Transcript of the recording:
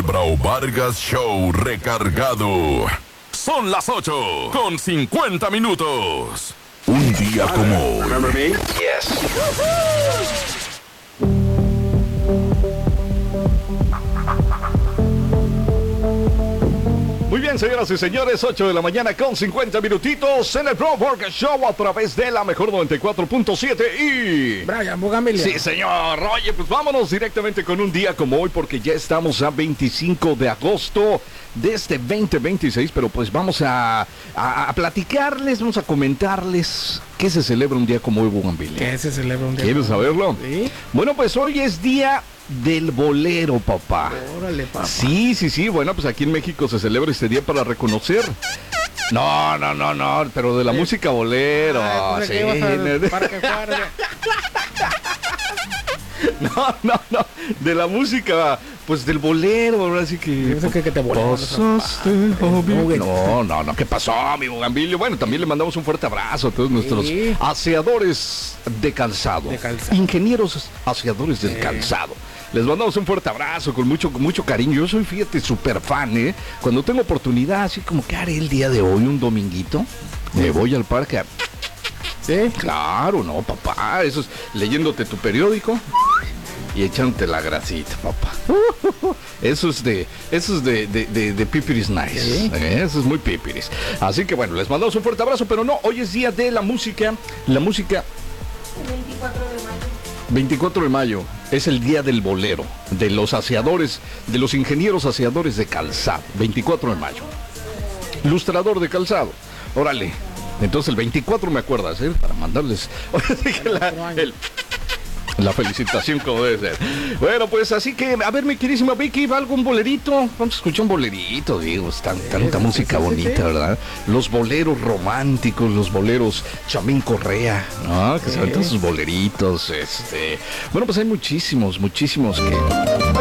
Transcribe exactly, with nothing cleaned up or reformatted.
El Bravo Vargas Show recargado. Son las ocho con cincuenta minutos. Un día como hoy. Remember me? Yes. Muy bien, señoras y señores, ocho de la mañana con cincuenta minutitos en el Bravo Vargas Show a través de la mejor noventa y cuatro punto siete y... Brian Bugambilla. Sí, señor. Oye, pues vámonos directamente con un día como hoy porque ya estamos a veinticinco de agosto de este veinte veintiséis, pero pues vamos a, a, a platicarles, vamos a comentarles qué se celebra un día como hoy, Bugambilla. ¿Qué se celebra un día? ¿Quieres como hoy? saberlo? Sí. Bueno, pues hoy es día del bolero, papá. Órale, papá. Sí, sí, sí. Bueno, pues aquí en México se celebra este día para reconocer. No, no, no, no, pero de la Sí. música bolero. Ay, Sí. pues, ¿qué ibas a- para que fuera? No, no, no. De la música, pues del bolero, ahora sí que. Yo sé que- que te bolero, Pasaste, papá. obvio. No, no, no. ¿Qué pasó, mi Bugambilio? Bueno, también le mandamos un fuerte abrazo a todos nuestros Sí. aseadores de calzado. De calzado. Ingenieros aseadores del Sí. calzado. Les mandamos un fuerte abrazo con mucho, con mucho cariño. Yo soy, fíjate, súper fan, ¿eh? Cuando tengo oportunidad, así como que haré el día de hoy, un dominguito, me voy al parque a... Sí. Claro, no, papá, eso es leyéndote tu periódico y echándote la grasita, papá. Eso es de, eso es de, de, de, de pipiris nice. Sí. ¿eh? Eso es muy pipiris. Así que bueno, les mandamos un fuerte abrazo, pero no, hoy es día de la música, la música... veinticuatro de mayo es el día del bolero, de los aseadores, de los ingenieros aseadores de calzado. veinticuatro de mayo. Lustrador de calzado. Órale. Entonces el veinticuatro me acuerdas, ¿eh? Para mandarles la, el- la felicitación como debe ser. Bueno, pues así que, a ver, mi queridísima Vicky, ¿va algún bolerito? Vamos a escuchar un bolerito, digo, es tan- tanta sí, música sí, sí, bonita, sí. ¿verdad? Los boleros románticos, los boleros Chamín Correa, ¿no? Que se aventan sus boleritos, este... Bueno, pues hay muchísimos, muchísimos que...